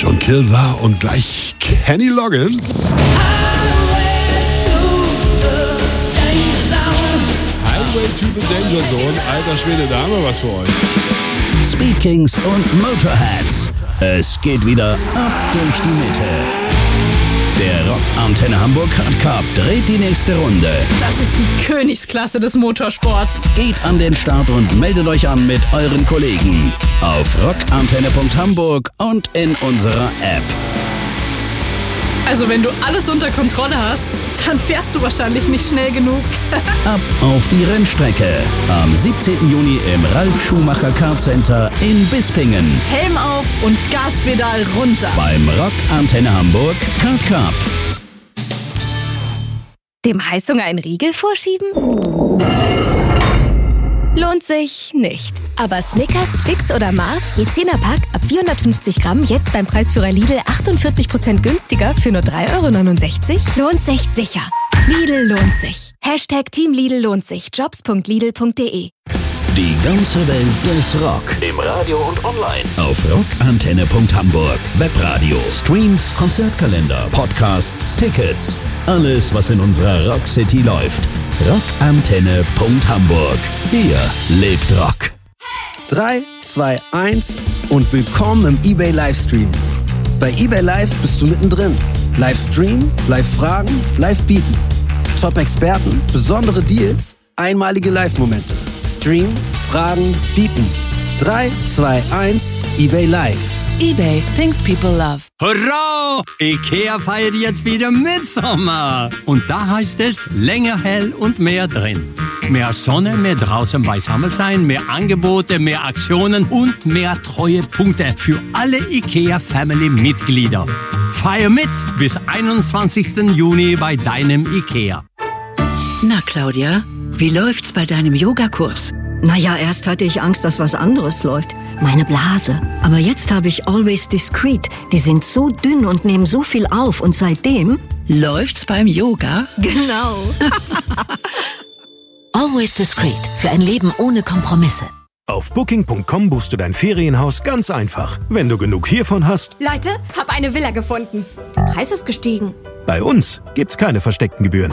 John Kilser und gleich Kenny Loggins. Highway to the Danger Zone. Alter Schwede, da haben wir was für euch. Speed Kings und Motorheads. Es geht wieder ab durch die Mitte. Der Rock Antenne Hamburg Hard Cup dreht die nächste Runde. Das ist die Königsklasse des Motorsports. Geht an den Start und meldet euch an mit euren Kollegen auf rockantenne.hamburg und in unserer App. Also wenn du alles unter Kontrolle hast, dann fährst du wahrscheinlich nicht schnell genug. Ab auf die Rennstrecke. Am 17. Juni im Ralf Schumacher Kart Center in Bispingen. Helm auf und Gaspedal runter. Beim Rock Antenne Hamburg Kart Cup. Dem Heißhunger einen Riegel vorschieben? Lohnt sich nicht. Aber Snickers, Twix oder Mars, je 10er Pack, ab 450 Gramm, jetzt beim Preisführer Lidl 48% günstiger für nur 3,69 € lohnt sich sicher. Lidl lohnt sich. Hashtag Team Lidl lohnt sich. Jobs.lidl.de. Die ganze Welt des Rock. Im Radio und online. Auf rockantenne.hamburg. Webradio, Streams, Konzertkalender, Podcasts, Tickets. Alles, was in unserer Rock City läuft. rockantenne.hamburg. Hier lebt Rock. 3, 2, 1 und willkommen im eBay Livestream. Bei eBay Live bist du mittendrin. Livestream, Live-Fragen, Live-Bieten. Top-Experten, besondere Deals, einmalige Live-Momente. Stream, Fragen, Bieten. 3, 2, 1, eBay Live. eBay, things people love. Hurra! IKEA feiert jetzt wieder Mitsommer. Und da heißt es länger hell und mehr drin. Mehr Sonne, mehr draußen beisammen sein, mehr Angebote, mehr Aktionen und mehr Treuepunkte für alle IKEA-Family-Mitglieder. Feier mit bis 21. Juni bei deinem IKEA. Na, Claudia, wie läuft's bei deinem Yogakurs? Naja, erst hatte ich Angst, dass was anderes läuft. Meine Blase. Aber jetzt habe ich Always Discreet. Die sind so dünn und nehmen so viel auf. Und seitdem... Läuft's beim Yoga? Genau. Always Discreet. Für ein Leben ohne Kompromisse. Auf Booking.com buchst du dein Ferienhaus ganz einfach. Wenn du genug hiervon hast... Leute, hab eine Villa gefunden. Der Preis ist gestiegen. Bei uns gibt's keine versteckten Gebühren.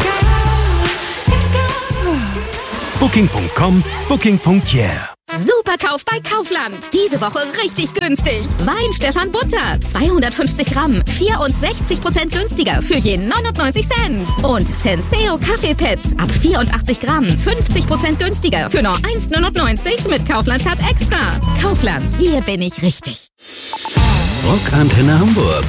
Booking.com, Booking.yeah. Superkauf bei Kaufland. Diese Woche richtig günstig. Wein Stefan Butter. 250 Gramm. 64% günstiger für je 99 Cent. Und Senseo Kaffeepads. Ab 84 Gramm. 50% günstiger für nur 1,99 mit Kaufland Card Extra. Kaufland. Hier bin ich richtig. Rock Antenne Hamburg.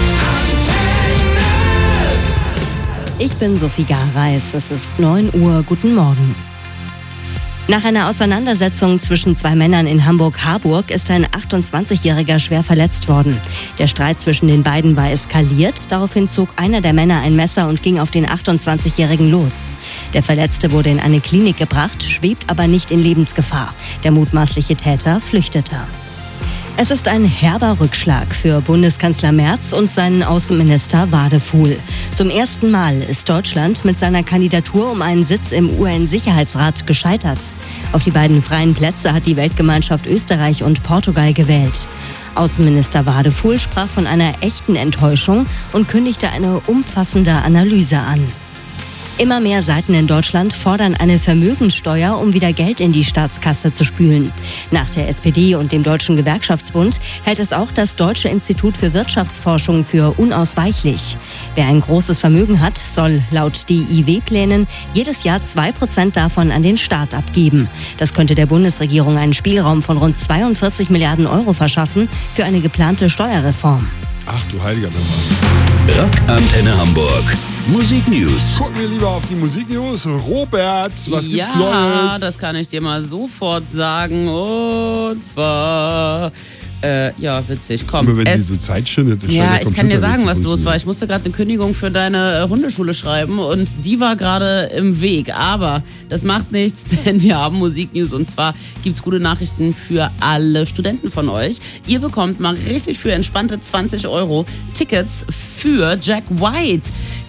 Ich bin Sophie Gareis. Es ist 9 Uhr. Guten Morgen. Nach einer Auseinandersetzung zwischen zwei Männern in Hamburg-Harburg ist ein 28-Jähriger schwer verletzt worden. Der Streit zwischen den beiden war eskaliert. Daraufhin zog einer der Männer ein Messer und ging auf den 28-Jährigen los. Der Verletzte wurde in eine Klinik gebracht, schwebt aber nicht in Lebensgefahr. Der mutmaßliche Täter flüchtete. Es ist ein herber Rückschlag für Bundeskanzler Merz und seinen Außenminister Wadefuhl. Zum ersten Mal ist Deutschland mit seiner Kandidatur um einen Sitz im UN-Sicherheitsrat gescheitert. Auf die beiden freien Plätze hat die Weltgemeinschaft Österreich und Portugal gewählt. Außenminister Wadefuhl sprach von einer echten Enttäuschung und kündigte eine umfassende Analyse an. Immer mehr Seiten in Deutschland fordern eine Vermögenssteuer, um wieder Geld in die Staatskasse zu spülen. Nach der SPD und dem Deutschen Gewerkschaftsbund hält es auch das Deutsche Institut für Wirtschaftsforschung für unausweichlich. Wer ein großes Vermögen hat, soll laut DIW-Plänen jedes Jahr 2% davon an den Staat abgeben. Das könnte der Bundesregierung einen Spielraum von rund 42 Milliarden Euro verschaffen für eine geplante Steuerreform. Ach du heiliger Bimbam. Rock Antenne Hamburg. Musik News. Gucken wir lieber auf die Musik News. Robert, was gibt's Neues? Ja, das kann ich dir mal sofort sagen. Und zwar, witzig, komm. Immer wenn sie so Zeit schindet. Ja, ich kann dir sagen, was los war. Ich musste gerade eine Kündigung für deine Hundeschule schreiben und die war gerade im Weg. Aber das macht nichts, denn wir haben Musik-News und zwar gibt's gute Nachrichten für alle Studenten von euch. Ihr bekommt mal richtig für entspannte 20 € Tickets für Jack White.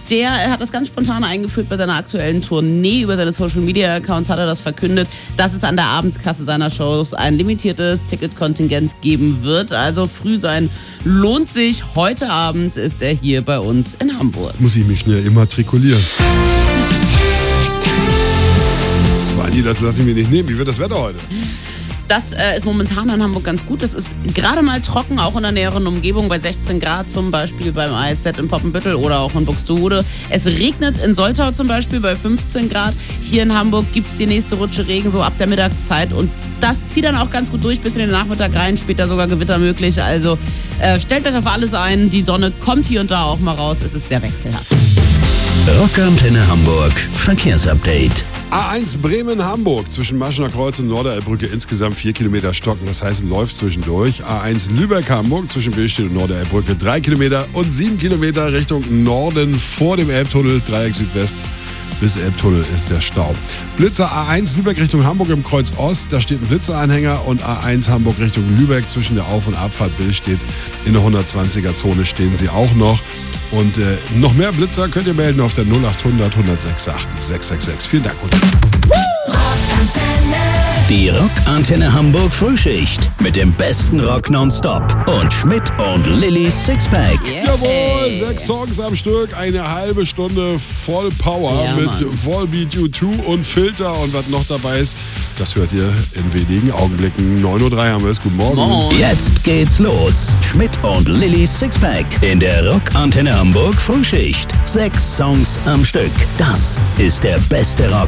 Der hat das ganz spontan eingeführt bei seiner aktuellen Tournee. Über seine Social-Media-Accounts hat er das verkündet, dass es an der Abendkasse seiner Shows ein limitiertes Ticketkontingent geben wird. Also früh sein lohnt sich. Heute Abend ist er hier bei uns in Hamburg. Muss ich mich schnell immatrikulieren. Svani, das lasse ich mir nicht nehmen. Wie wird das Wetter heute? Das ist momentan in Hamburg ganz gut. Es ist gerade mal trocken, auch in der näheren Umgebung, bei 16 Grad zum Beispiel beim ASZ in Poppenbüttel oder auch in Buxtehude. Es regnet in Soltau zum Beispiel bei 15 Grad. Hier in Hamburg gibt es die nächste Rutsche Regen so ab der Mittagszeit und das zieht dann auch ganz gut durch bis in den Nachmittag rein, später sogar Gewitter möglich. Also stellt euch auf alles ein, die Sonne kommt hier und da auch mal raus, es ist sehr wechselhaft. Rockantenne Hamburg Verkehrsupdate. A1 Bremen-Hamburg zwischen Maschener Kreuz und Norderelbbrücke insgesamt 4 Kilometer stocken, das heißt läuft zwischendurch. A1 Lübeck-Hamburg zwischen Billstedt und Norderelbbrücke 3 Kilometer und 7 Kilometer Richtung Norden vor dem Elbtunnel, Dreieck Südwest. Bis Elbtunnel ist der Stau. Blitzer A1 Lübeck Richtung Hamburg im Kreuz Ost, da steht ein Blitzeranhänger und A1 Hamburg Richtung Lübeck zwischen der Auf- und Abfahrt Billstedt in der 120er-Zone stehen sie auch noch. Und noch mehr Blitzer könnt ihr melden auf der 0800 106 666. Vielen Dank. Die Rockantenne Hamburg Frühschicht mit dem besten Rock nonstop und Schmidt und Lillys Sixpack. Yeah. Jawohl, 6 Songs am Stück, eine halbe Stunde voll Power mit Volbeat, U2 und Filter und was noch dabei ist, das hört ihr in wenigen Augenblicken. 9:03 Uhr haben wir es. Guten Morgen. Jetzt geht's los. Schmidt und Lillys Sixpack in der Rockantenne Hamburg Frühschicht. 6 Songs am Stück. Das ist der beste Rock